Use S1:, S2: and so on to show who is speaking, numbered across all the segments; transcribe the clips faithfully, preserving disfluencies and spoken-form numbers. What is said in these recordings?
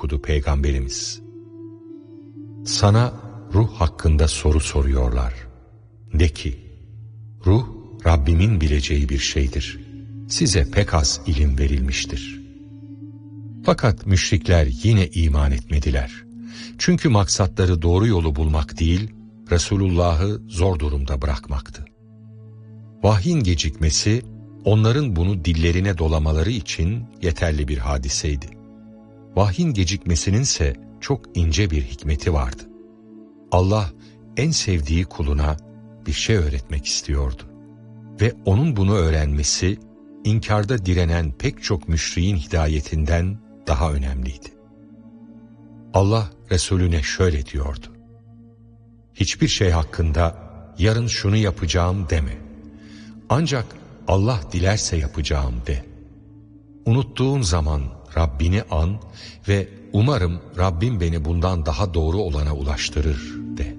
S1: buyurdu Peygamberimiz. Sana ruh hakkında soru soruyorlar. De ki, ruh Rabbimin bileceği bir şeydir. Size pek az ilim verilmiştir. Fakat müşrikler yine iman etmediler. Çünkü maksatları doğru yolu bulmak değil, Resulullah'ı zor durumda bırakmaktı. Vahyin gecikmesi, onların bunu dillerine dolamaları için yeterli bir hadiseydi. Vahyin gecikmesininse çok ince bir hikmeti vardı. Allah en sevdiği kuluna bir şey öğretmek istiyordu. Ve onun bunu öğrenmesi, inkarda direnen pek çok müşriğin hidayetinden daha önemliydi. Allah Resulüne şöyle diyordu: hiçbir şey hakkında yarın şunu yapacağım deme. Ancak Allah dilerse yapacağım de. Unuttuğun zaman Rabbini an ve umarım Rabbim beni bundan daha doğru olana ulaştırır de.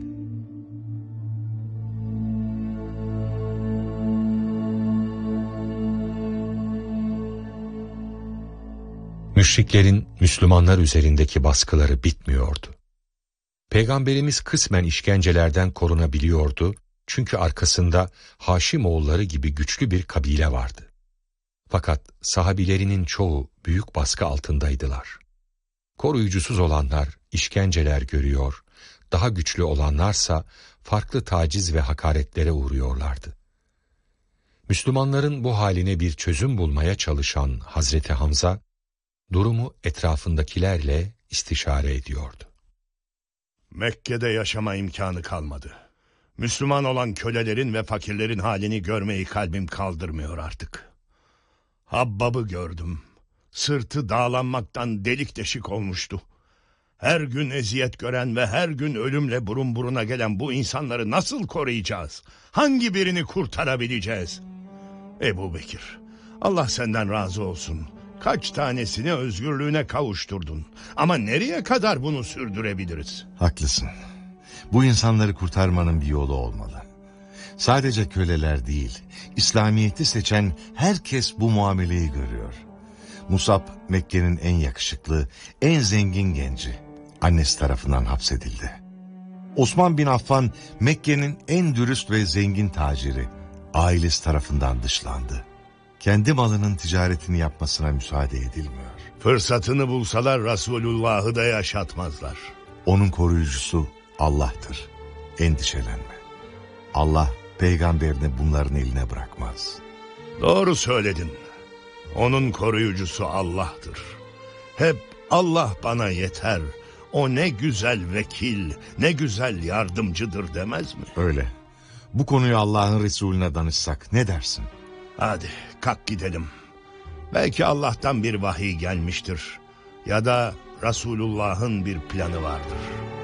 S1: Müşriklerin Müslümanlar üzerindeki baskıları bitmiyordu. Peygamberimiz kısmen işkencelerden korunabiliyordu çünkü arkasında Haşimoğulları gibi güçlü bir kabile vardı. Fakat sahabilerinin çoğu büyük baskı altındaydılar. Koruyucusuz olanlar işkenceler görüyor, daha güçlü olanlarsa farklı taciz ve hakaretlere uğruyorlardı. Müslümanların bu haline bir çözüm bulmaya çalışan Hazreti Hamza, durumu etrafındakilerle istişare ediyordu.
S2: Mekke'de yaşama imkanı kalmadı. Müslüman olan kölelerin ve fakirlerin halini görmeyi kalbim kaldırmıyor artık. Habbab'ı gördüm. Sırtı dağlanmaktan delik deşik olmuştu. Her gün eziyet gören ve her gün ölümle burun buruna gelen bu insanları nasıl koruyacağız? Hangi birini kurtarabileceğiz? Ebu Bekir, Allah senden razı olsun. Kaç tanesini özgürlüğüne kavuşturdun. Ama nereye kadar bunu sürdürebiliriz?
S3: Haklısın. Bu insanları kurtarmanın bir yolu olmalı. Sadece köleler değil, İslamiyet'i seçen herkes bu muameleyi görüyor. Musab, Mekke'nin en yakışıklı, en zengin genci. Annesi tarafından hapsedildi. Osman bin Affan, Mekke'nin en dürüst ve zengin taciri. Ailesi tarafından dışlandı. Kendi malının ticaretini yapmasına müsaade edilmiyor.
S2: Fırsatını bulsalar Resulullah'ı da yaşatmazlar.
S3: Onun koruyucusu Allah'tır. Endişelenme. Allah peygamberini bunların eline bırakmaz.
S2: Doğru söyledin. Onun koruyucusu Allah'tır. Hep Allah bana yeter, o ne güzel vekil, ne güzel yardımcıdır demez mi?
S3: Öyle. Bu konuyu Allah'ın Resulüne danışsak ne dersin?
S2: Hadi kalk gidelim. Belki Allah'tan bir vahiy gelmiştir. Ya da Resulullah'ın bir planı vardır.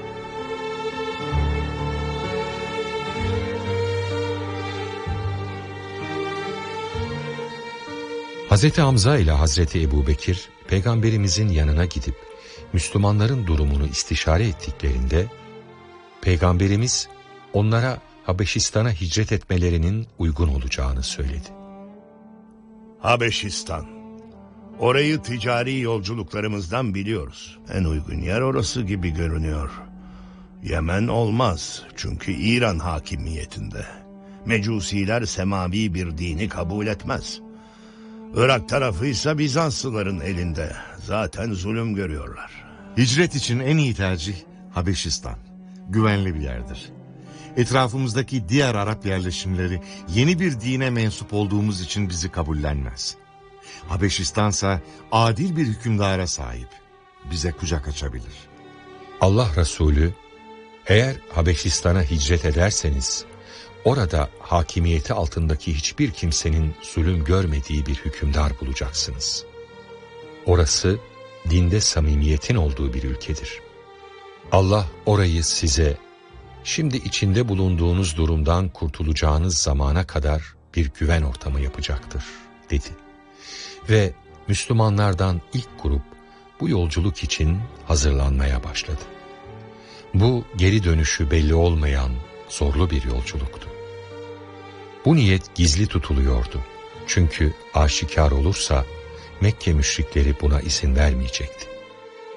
S1: Hazreti Hamza ile Hazreti Ebu Bekir, Peygamberimizin yanına gidip Müslümanların durumunu istişare ettiklerinde, Peygamberimiz onlara Habeşistan'a hicret etmelerinin uygun olacağını söyledi.
S2: Habeşistan. Orayı ticari yolculuklarımızdan biliyoruz. En uygun yer orası gibi görünüyor. Yemen olmaz çünkü İran hakimiyetinde. Mecusiler semavi bir dini kabul etmez. Irak tarafıysa Bizanslıların elinde. Zaten zulüm görüyorlar.
S3: Hicret için en iyi tercih Habeşistan. Güvenli bir yerdir. Etrafımızdaki diğer Arap yerleşimleri yeni bir dine mensup olduğumuz için bizi kabullenmez. Habeşistansa adil bir hükümdara sahip. Bize kucak açabilir.
S1: Allah Resulü, eğer Habeşistan'a hicret ederseniz, orada hakimiyeti altındaki hiçbir kimsenin zulüm görmediği bir hükümdar bulacaksınız. Orası dinde samimiyetin olduğu bir ülkedir. Allah orayı size, şimdi içinde bulunduğunuz durumdan kurtulacağınız zamana kadar bir güven ortamı yapacaktır, dedi. Ve Müslümanlardan ilk grup bu yolculuk için hazırlanmaya başladı. Bu geri dönüşü belli olmayan zorlu bir yolculuktu. Bu niyet gizli tutuluyordu. Çünkü aşikar olursa Mekke müşrikleri buna izin vermeyecekti.